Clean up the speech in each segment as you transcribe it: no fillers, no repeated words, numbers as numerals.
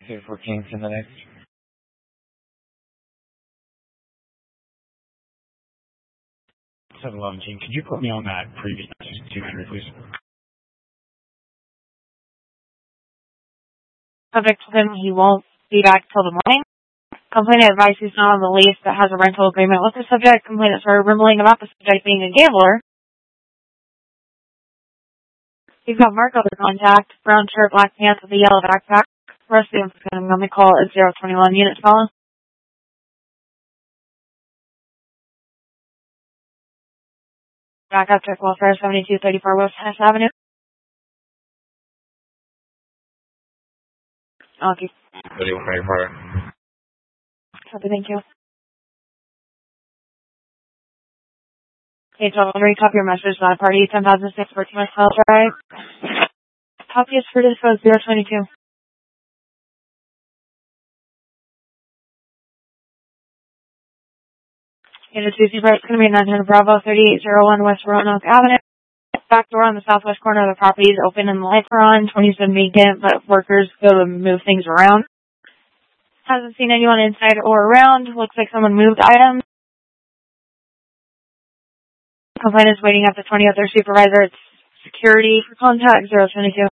14 to the next. 711 Gene, could you put me on that previous 200, please? Subject to him, he won't be back till the morning. Complainant advised he's not on the lease but has a rental agreement with the subject. Complainant started rambling about the subject being a gambler. He's got Mark other contact, brown shirt, black pants with a yellow backpack. Rest of the information on the call is 021 units follow. Back up to Welfare 7234 West Hess Avenue. Okay. Copy, thank you. Okay, so I'm going to copy your message. That party 10,006 14 West Hell Drive. Copy is for dispo 022. And it's Tuesday, it's going to be 900 Bravo 3801 West Roanoke Avenue. Back door on the southwest corner of the property is open and the lights are on. 27 vacant, but workers go to move things around. Hasn't seen anyone inside or around. Looks like someone moved items. Complainant is waiting at the 20th their supervisor. It's security for contact 022.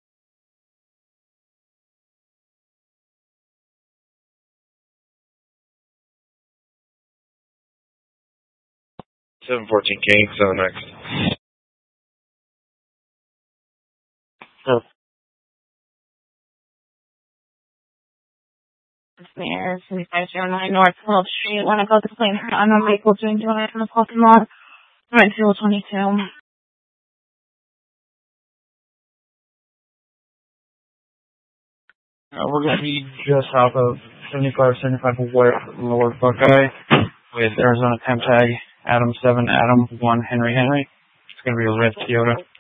Seven 14 King, so next. So. Mayor 7509 North World Street. When I go to the plane, I'm on Michael doing it in the parking lot. I'm at 022. We're going to be just south of 75 Lower Buckeye with Arizona temp tag Adam 7, Adam 1, Henry. It's going to be a red Toyota.